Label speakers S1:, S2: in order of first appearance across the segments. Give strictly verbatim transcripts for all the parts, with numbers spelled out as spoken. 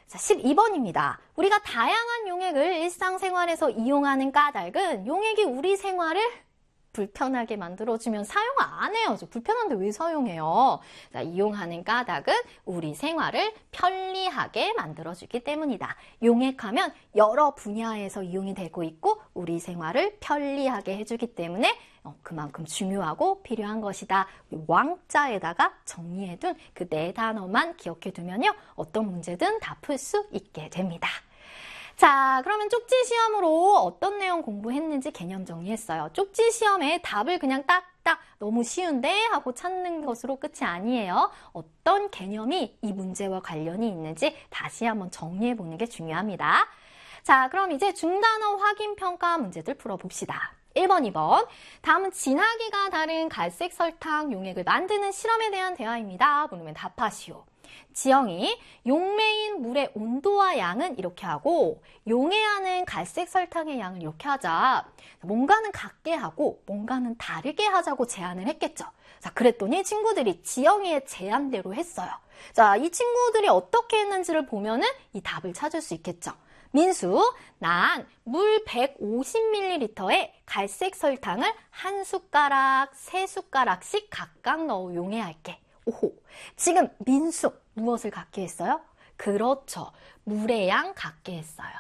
S1: 자, 십이 번입니다. 우리가 다양한 용액을 일상생활에서 이용하는 까닭은 용액이 우리 생활을 불편하게 만들어주면 사용 안 해요. 불편한데 왜 사용해요? 자, 이용하는 까닭은 우리 생활을 편리하게 만들어주기 때문이다. 용액하면 여러 분야에서 이용이 되고 있고 우리 생활을 편리하게 해주기 때문에 어, 그만큼 중요하고 필요한 것이다. 왕자에다가 정리해둔 그 네 단어만 기억해두면요. 어떤 문제든 다 풀 수 있게 됩니다. 자, 그러면 쪽지 시험으로 어떤 내용 공부했는지 개념 정리했어요. 쪽지 시험에 답을 그냥 딱딱 너무 쉬운데 하고 찾는 것으로 끝이 아니에요. 어떤 개념이 이 문제와 관련이 있는지 다시 한번 정리해보는 게 중요합니다. 자, 그럼 이제 중단어 확인 평가 문제들 풀어봅시다. 일 번, 이 번. 다음은 진하기가 다른 갈색 설탕 용액을 만드는 실험에 대한 대화입니다. 물으면 답하시오. 지영이 용매인 물의 온도와 양은 이렇게 하고 용해하는 갈색 설탕의 양을 이렇게 하자. 뭔가는 같게 하고 뭔가는 다르게 하자고 제안을 했겠죠. 자, 그랬더니 친구들이 지영이의 제안대로 했어요. 자, 이 친구들이 어떻게 했는지를 보면은 이 답을 찾을 수 있겠죠. 민수, 난 물 백오십 밀리리터에 갈색 설탕을 한 숟가락, 세 숟가락씩 각각 넣어 용해할게. 오호, 지금 민수 무엇을 같게 했어요? 그렇죠. 물의 양 같게 했어요.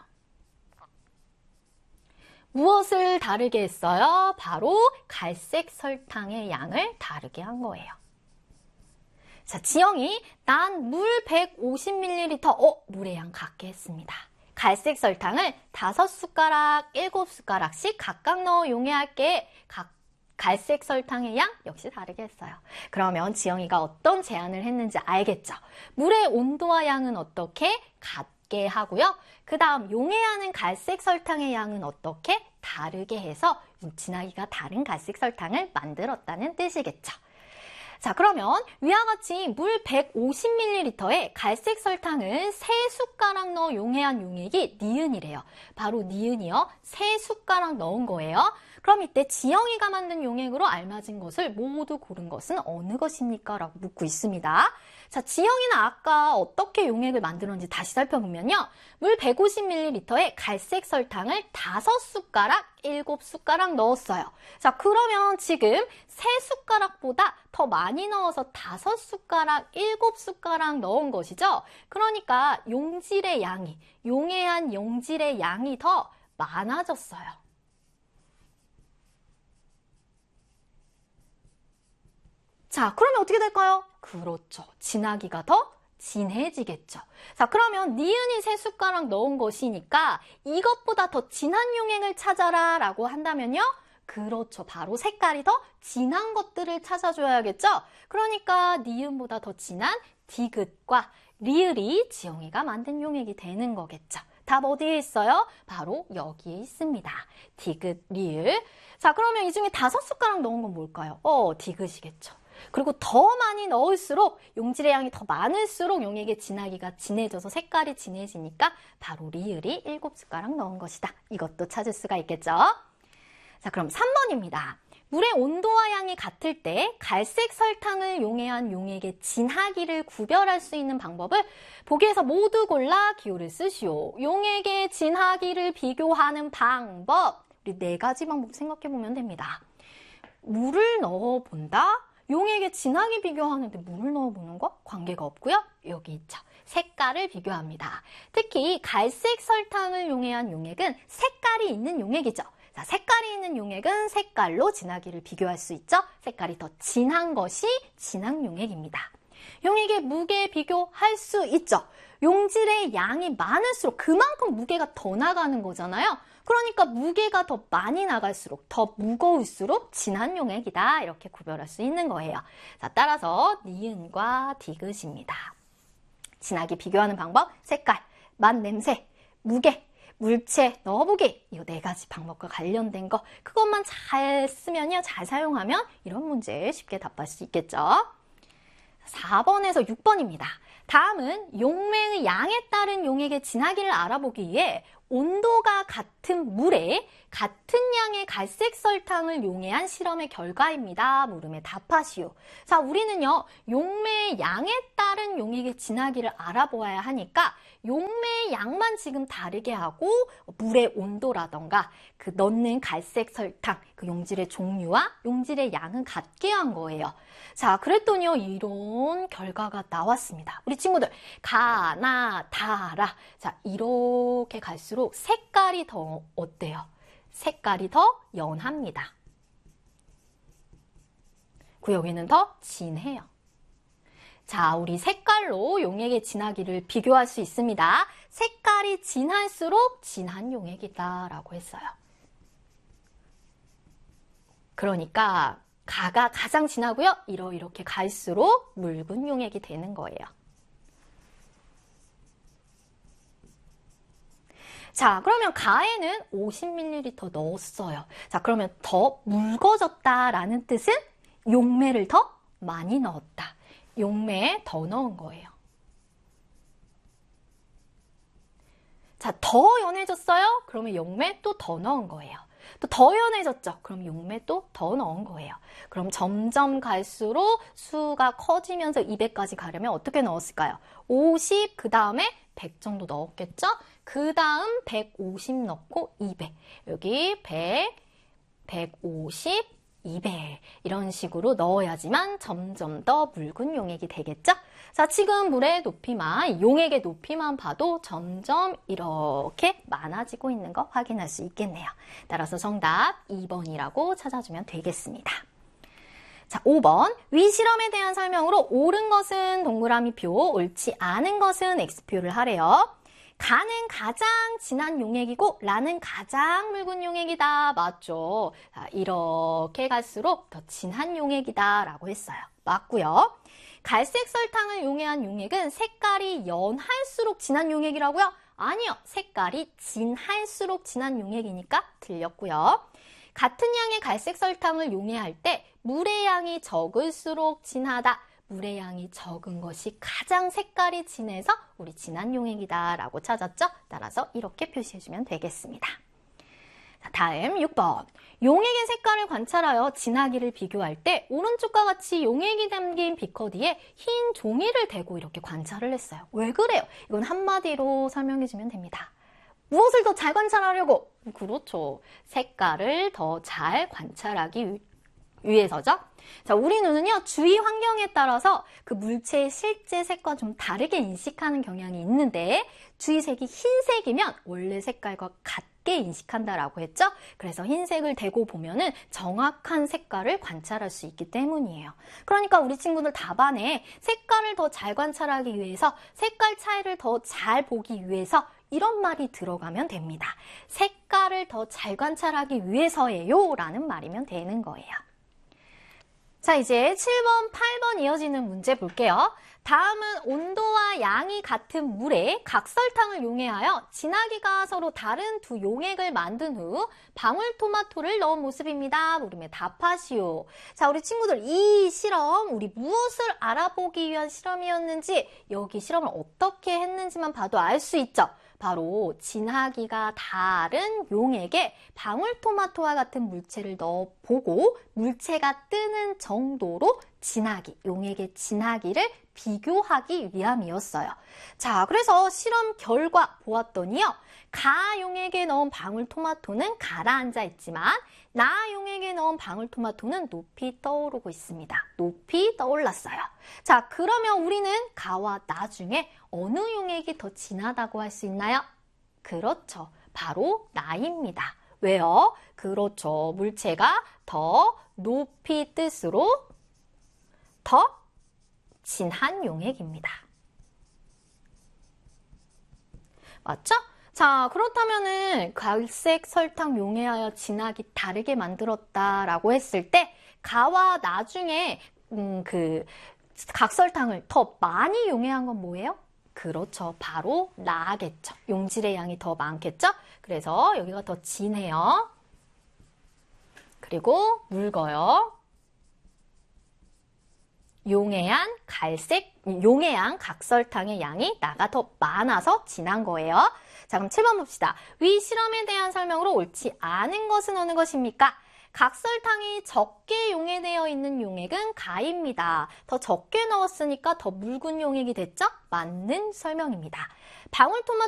S1: 무엇을 다르게 했어요? 바로 갈색 설탕의 양을 다르게 한 거예요. 자, 지영이 난 물 백오십 밀리리터, 어, 물의 양 같게 했습니다. 갈색 설탕을 다섯 숟가락, 일곱 숟가락씩 각각 넣어 용해할게. 각 갈색 설탕의 양 역시 다르게 했어요. 그러면 지영이가 어떤 제안을 했는지 알겠죠? 물의 온도와 양은 어떻게? 같게 하고요. 그 다음 용해하는 갈색 설탕의 양은 어떻게? 다르게 해서 진하기가 다른 갈색 설탕을 만들었다는 뜻이겠죠. 자, 그러면 위와 같이 물 백오십 밀리리터에 갈색 설탕을 세 숟가락 넣어 용해한 용액이 니은이래요. 바로 니은이요. 세 숟가락 넣은 거예요. 그럼 이때 지영이가 만든 용액으로 알맞은 것을 모두 고른 것은 어느 것입니까? 라고 묻고 있습니다. 자, 지영이는 아까 어떻게 용액을 만들었는지 다시 살펴보면요. 물 백오십 밀리리터에 갈색 설탕을 다섯 숟가락, 일곱 숟가락 넣었어요. 자, 그러면 지금 세 숟가락보다 더 많이 넣어서 다섯 숟가락, 일곱 숟가락 넣은 것이죠. 그러니까 용질의 양이, 용해한 용질의 양이 더 많아졌어요. 자, 그러면 어떻게 될까요? 그렇죠. 진하기가 더 진해지겠죠. 자, 그러면 니은이 세 숟가락 넣은 것이니까 이것보다 더 진한 용액을 찾아라 라고 한다면요. 그렇죠. 바로 색깔이 더 진한 것들을 찾아줘야겠죠. 그러니까 니은보다 더 진한 디귿과 리을이 지영이가 만든 용액이 되는 거겠죠. 답 어디에 있어요? 바로 여기에 있습니다. 디귿, 리을. 자, 그러면 이 중에 다섯 숟가락 넣은 건 뭘까요? 어, 디귿이겠죠. 그리고 더 많이 넣을수록 용질의 양이 더 많을수록 용액의 진하기가 진해져서 색깔이 진해지니까 바로 리을이 일곱 숟가락 넣은 것이다. 이것도 찾을 수가 있겠죠. 자, 그럼 삼 번입니다. 물의 온도와 양이 같을 때 갈색 설탕을 용해한 용액의 진하기를 구별할 수 있는 방법을 보기에서 모두 골라 기호를 쓰시오. 용액의 진하기를 비교하는 방법. 우리 네 가지 방법 생각해 보면 됩니다. 물을 넣어본다. 용액의 진하기 비교하는데 물을 넣어보는 거 관계가 없고요. 여기 있죠. 색깔을 비교합니다. 특히 갈색 설탕을 용해한 용액은 색깔이 있는 용액이죠. 자, 색깔이 있는 용액은 색깔로 진하기를 비교할 수 있죠. 색깔이 더 진한 것이 진한 용액입니다. 용액의 무게 비교할 수 있죠. 용질의 양이 많을수록 그만큼 무게가 더 나가는 거잖아요. 그러니까 무게가 더 많이 나갈수록 더 무거울수록 진한 용액이다. 이렇게 구별할 수 있는 거예요. 자, 따라서 니은과 디귿입니다. 진하게 비교하는 방법, 색깔, 맛, 냄새, 무게, 물체 넣어보기. 이 네 가지 방법과 관련된 거 그것만 잘 쓰면요. 잘 사용하면 이런 문제 쉽게 답할 수 있겠죠. 사 번에서 육 번입니다. 다음은 용매의 양에 따른 용액의 진하기를 알아보기 위해 온도가 같은 물에 같은 양의 갈색 설탕을 용해한 실험의 결과입니다. 물음에 답하시오. 자, 우리는요, 용매의 양에 따른 용액의 진하기를 알아보아야 하니까 용매의 양만 지금 다르게 하고 물의 온도라던가 그 넣는 갈색 설탕, 그 용질의 종류와 용질의 양은 같게 한 거예요. 자, 그랬더니요, 이런 결과가 나왔습니다. 우리 친구들, 가, 나, 다, 라. 자, 이렇게 갈수록 색깔이 더 어때요? 색깔이 더 연합니다. 그 여기는 더 진해요. 자, 우리 색깔로 용액의 진하기를 비교할 수 있습니다. 색깔이 진할수록 진한 용액이다 라고 했어요. 그러니까 가가 가장 진하고요. 이러 이렇게 갈수록 묽은 용액이 되는 거예요. 자, 그러면 가에는 오십 밀리리터 넣었어요. 자, 그러면 더 묽어졌다라는 뜻은 용매를 더 많이 넣었다. 용매에 더 넣은 거예요. 자, 더 연해졌어요? 그러면 용매 또 더 넣은 거예요. 또 더 연해졌죠? 그럼 용매 또 더 넣은 거예요. 그럼 점점 갈수록 수가 커지면서 이백까지 가려면 어떻게 넣었을까요? 오십, 그 다음에 백 정도 넣었겠죠? 그 다음 백오십 넣고 이백. 여기 백, 백오십, 이백. 이런 식으로 넣어야지만 점점 더 묽은 용액이 되겠죠? 자, 지금 물의 높이만, 용액의 높이만 봐도 점점 이렇게 많아지고 있는 거 확인할 수 있겠네요. 따라서 정답 이 번이라고 찾아주면 되겠습니다. 자, 오 번. 위 실험에 대한 설명으로 옳은 것은 동그라미 표, 옳지 않은 것은 X표를 하래요. 가는 가장 진한 용액이고 라는 가장 묽은 용액이다. 맞죠? 자, 이렇게 갈수록 더 진한 용액이다 라고 했어요. 맞고요. 갈색 설탕을 용해한 용액은 색깔이 연할수록 진한 용액이라고요? 아니요. 색깔이 진할수록 진한 용액이니까 틀렸고요. 같은 양의 갈색 설탕을 용해할 때 물의 양이 적을수록 진하다. 물의 양이 적은 것이 가장 색깔이 진해서 우리 진한 용액이다 라고 찾았죠? 따라서 이렇게 표시해주면 되겠습니다. 자, 다음 육 번. 용액의 색깔을 관찰하여 진하기를 비교할 때 오른쪽과 같이 용액이 담긴 비커 뒤에 흰 종이를 대고 이렇게 관찰을 했어요. 왜 그래요? 이건 한마디로 설명해주면 됩니다. 무엇을 더 잘 관찰하려고? 그렇죠. 색깔을 더 잘 관찰하기 위 위해서죠. 자, 우리 눈은요, 주위 환경에 따라서 그 물체의 실제 색과 좀 다르게 인식하는 경향이 있는데 주위 색이 흰색이면 원래 색깔과 같게 인식한다라고 했죠. 그래서 흰색을 대고 보면은 정확한 색깔을 관찰할 수 있기 때문이에요. 그러니까 우리 친구들 답안에 색깔을 더 잘 관찰하기 위해서 색깔 차이를 더 잘 보기 위해서 이런 말이 들어가면 됩니다. 색깔을 더 잘 관찰하기 위해서예요 라는 말이면 되는 거예요. 자, 이제 칠 번, 팔 번 이어지는 문제 볼게요. 다음은 온도와 양이 같은 물에 각설탕을 용해하여 진하기가 서로 다른 두 용액을 만든 후 방울토마토를 넣은 모습입니다. 물음에 답하시오. 자, 우리 친구들 이 실험 우리 무엇을 알아보기 위한 실험이었는지 여기 실험을 어떻게 했는지만 봐도 알 수 있죠. 바로 진하기가 다른 용액에 방울토마토와 같은 물체를 넣어보고 물체가 뜨는 정도로 진하기, 용액의 진하기를 비교하기 위함이었어요. 자, 그래서 실험 결과 보았더니요. 가 용액에 넣은 방울토마토는 가라앉아 있지만 나 용액에 넣은 방울토마토는 높이 떠오르고 있습니다. 높이 떠올랐어요. 자, 그러면 우리는 가와 나 중에 어느 용액이 더 진하다고 할 수 있나요? 그렇죠. 바로 나입니다. 왜요? 그렇죠. 물체가 더 높이 뜰수록 더 진한 용액입니다. 맞죠? 자, 그렇다면은 갈색 설탕 용해하여 진하기 다르게 만들었다라고 했을 때 가와 나 중에 음, 그 각설탕을 더 많이 용해한 건 뭐예요? 그렇죠. 바로 나겠죠. 용질의 양이 더 많겠죠? 그래서 여기가 더 진해요. 그리고 묽어요. 용해한 갈색, 용해한 각설탕의 양이 나가 더 많아서 진한 거예요. 자, 그럼 칠 번 봅시다. 위 실험에 대한 설명으로 옳지 않은 것은 어느 것입니까? 각설탕이 적게 용해되어 있는 용액은 가입니다. 더 적게 넣었으니까 더 묽은 용액이 됐죠? 맞는 설명입니다. 방울토마토